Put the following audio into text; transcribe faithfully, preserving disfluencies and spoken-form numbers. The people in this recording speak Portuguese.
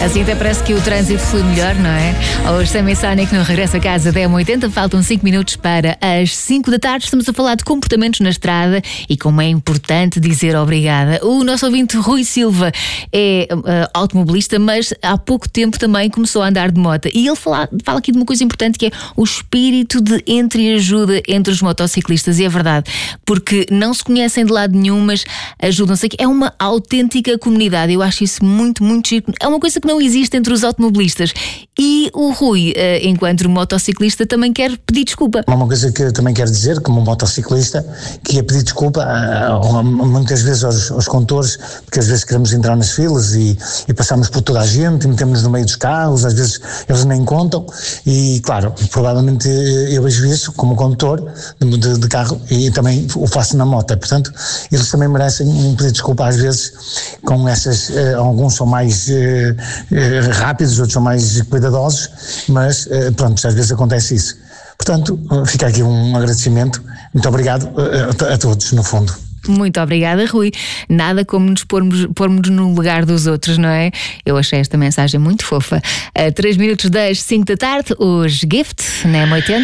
Assim até parece que o trânsito flui melhor, não é? Hoje Sammy Sonic no Regresso a Casa da M oitenta. Faltam cinco minutos para as cinco da tarde. Estamos a falar de comportamentos na estrada e como é importante dizer obrigada. O nosso ouvinte Rui Silva é uh, automobilista, mas há pouco tempo também começou a andar de moto. E ele fala, fala aqui de uma coisa importante, que é o espírito de entreajuda entre os motociclistas. E é verdade, porque não se conhecem de lado nenhum, mas ajudam-se aqui. É uma autêntica comunidade. Eu acho isso muito, muito chique. É uma coisa que não existe entre os automobilistas. E o Rui, enquanto motociclista, também quer pedir desculpa. Uma coisa que eu também quero dizer, como motociclista, que é pedir desculpa a, muitas vezes aos, aos condutores, porque às vezes queremos entrar nas filas e, e passamos por toda a gente e metemos-nos no meio dos carros, às vezes eles nem contam e, claro, provavelmente eu vejo isso como condutor de, de, de carro e também o faço na moto. Portanto, eles também merecem um pedir desculpa às vezes com essas, alguns são mais eh, rápidos, outros são mais cuidadosos, mas eh, pronto, às vezes acontece isso. Portanto, fica aqui um agradecimento. Muito obrigado a, a todos, no fundo. Muito obrigada, Rui. Nada como nos pormos, pormos no lugar dos outros, não é? Eu achei esta mensagem muito fofa. A três minutos das cinco da tarde, hoje Gift, na M oitenta.